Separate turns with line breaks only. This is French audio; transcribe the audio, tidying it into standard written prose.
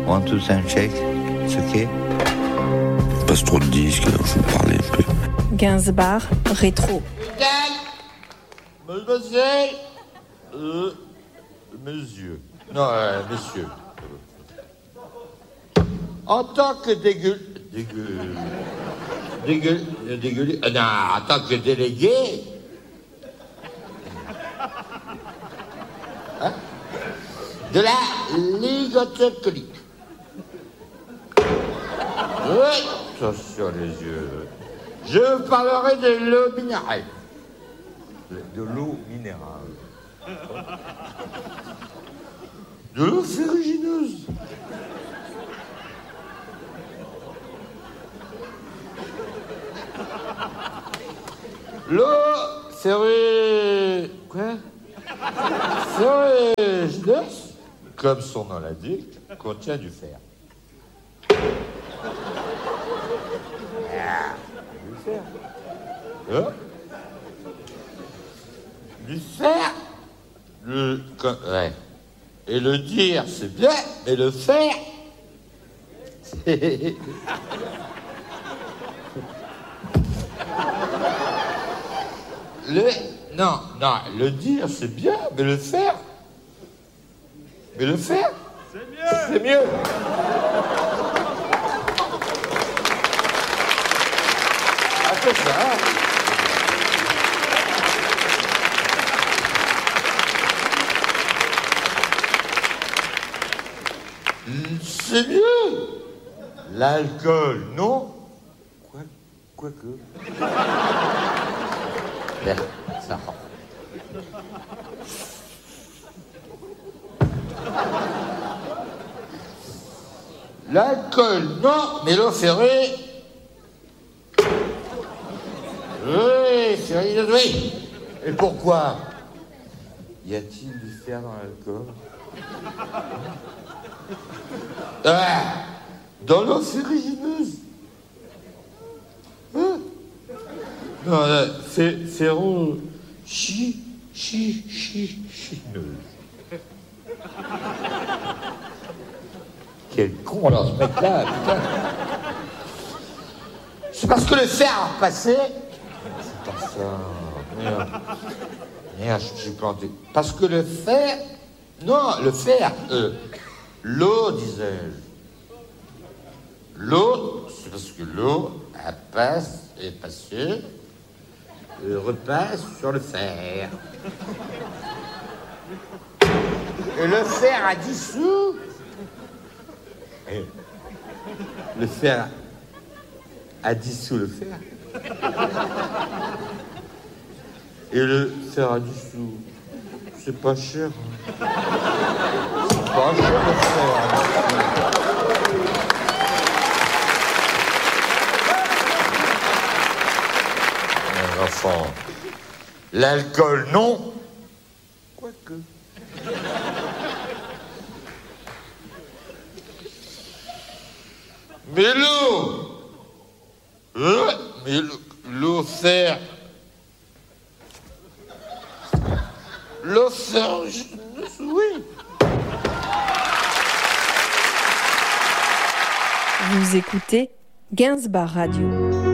One, two, sound check. C'est ok.
Passe trop de disques, alors je vais parler un peu.
Gainsbar rétro.
Mademoiselle, monsieur. Non, messieurs. En tant que en tant que délégué, hein, de la Ligue alcoolique. Oui, attention les yeux. Je parlerai de l'eau minérale. De l'eau minérale. De l'eau ferrugineuse. L'eau ferrugineuse, comme son nom l'indique, contient du fer. Du fer. Hein? Du fer. Ouais. Et le dire, c'est bien, mais le faire, c'est... Non, le dire, c'est bien, mais le faire... c'est mieux. C'est mieux. Ah, c'est ça. C'est mieux. L'alcool, non? Quoique. Bien, ça rend. L'alcool, non, mais l'eau ferrée... Oui, ferrée, oui. Et pourquoi? Y a-t-il du fer dans l'alcool? Dans l'eau ferrugineuse. Hein? Non, ferro... chineuse. Quel con, alors, ce mec-là, putain. C'est parce que le fer a repassé. C'est pas ça. Merde, je suis planté. Parce que le fer... Non, le fer... l'eau, disais-je. L'eau, c'est parce que l'eau, elle passe, est passée, repasse sur le fer. Et le fer a dissous. Le fer a dissous le fer. Et le fer a dissous. C'est pas cher. C'est pas cher le fer. Enfant, l'alcool, non. Quoique. Mais l'eau, l'eau fer, oui.
Vous écoutez Gainsbar Radio.